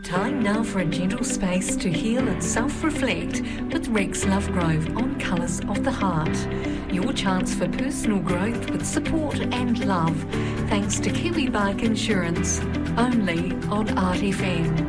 Time now for a gentle space to heal and self-reflect with Rex Lovegrove on Colours of the Heart. Your chance for personal growth with support and love, thanks to Kiwi Bike Insurance, only on Art FM.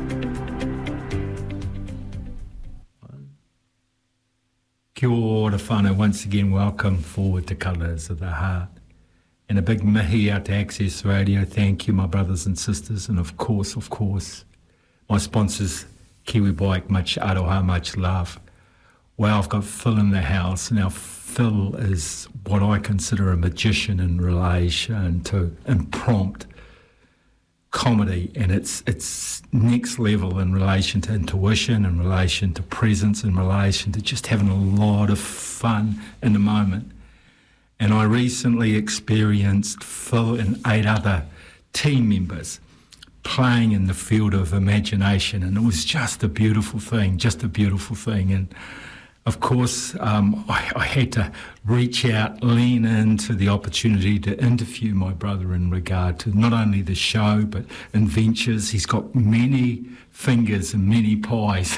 Kia ora whānau, once again welcome forward to Colours of the Heart. And a big mihi out to Access Radio. Thank you, my brothers and sisters. And of course, my sponsors, Kiwi Bike, much aroha, much love. Well, I've got Phil in the house. Now, Phil is what I consider a magician in relation to impromptu comedy, and it's next level in relation to intuition, in relation to presence, in relation to just having a lot of fun in the moment. And I recently experienced Phil and 8 other team members playing in the field of imagination, and it was just a beautiful thing. And of course, I had to reach out, lean into the opportunity to interview my brother in regard to not only the show, but adventures. He's got many fingers and many pies.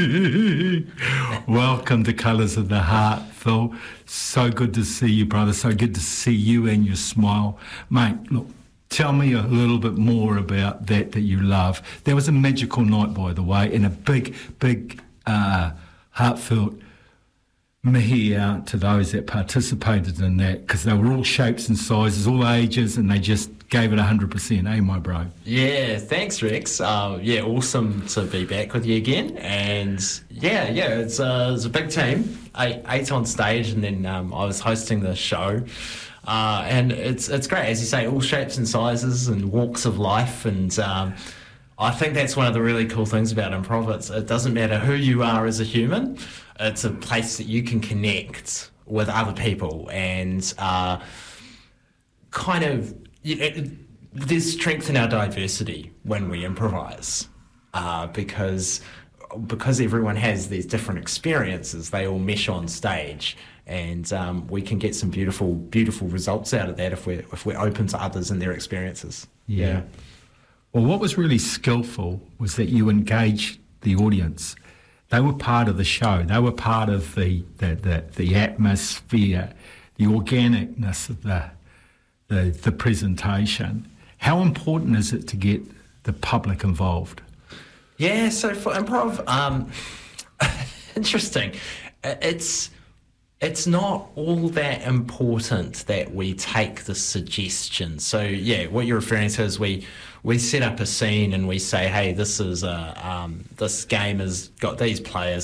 Welcome to Colours of the Heart, Phil. So good to see you, brother. So good to see you and your smile. Mate, look, tell me a little bit more about that you love. There was a magical night, by the way, and a big, heartfelt mihi out to those that participated in that, because they were all shapes and sizes, all ages, and they just gave it 100%, eh, my bro? Yeah, thanks, Rex. Awesome to be back with you again. And it's a big team, eight on stage, and then I was hosting the show. And it's great, as you say, all shapes and sizes and walks of life. And I think that's one of the really cool things about improv. It doesn't matter who you are as a human. It's a place that you can connect with other people and there's strength in our diversity when we improvise because everyone has these different experiences. They all mesh on stage, and we can get some beautiful results out of that if we're open to others and their experiences. Yeah. Well, what was really skillful was that you engaged the audience. They were part of the show. They were part of the atmosphere, the organicness of the presentation. How important is it to get the public involved? Yeah, so for improv, interesting. It's not all that important that we take the suggestion. So yeah, what you're referring to is we set up a scene and we say, hey, this game has got these players.